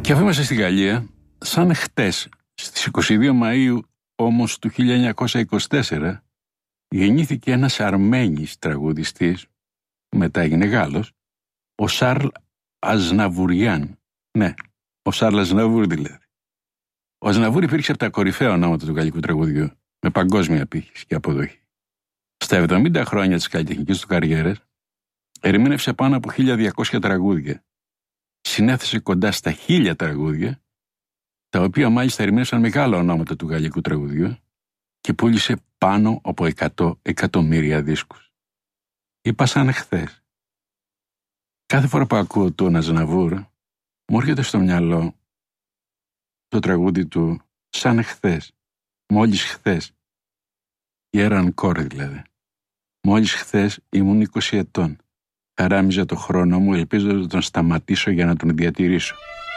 Και αφού είμαστε στη Γαλλία, σαν χτες, στις 22 Μαΐου όμως του 1924, γεννήθηκε ένας Αρμένης τραγουδιστής, μετά έγινε Γάλλος, ο Σαρλ Αζναβουριάν. Ναι, ο Σαρλ Αζναβούρ δηλαδή. Ο Αζναβούρ υπήρξε από τα κορυφαία ονόματα του γαλλικού τραγουδιού, με παγκόσμια απήχηση και αποδοχή. Στα 70 χρόνια της καλλιτεχνικής του καριέρας, ερμήνευσε πάνω από 1.200 τραγούδια. Συνέθεσε κοντά στα 1.000 τραγούδια, τα οποία μάλιστα ερμήνευσαν μεγάλα ονόματα του γαλλικού τραγουδιού και πούλησε πάνω από 100 εκατομμύρια δίσκους. Είπα σαν χθες. Κάθε φορά που ακούω τον Αζναβούρ, μου έρχεται στο μυαλό το τραγούδι του «Σαν χθες», μόλις χθες. Γέραν κόρη δηλαδή. Μόλις χθες ήμουν 20 ετών. Χαράμιζα το χρόνο μου ελπίζοντας να τον σταματήσω για να τον διατηρήσω.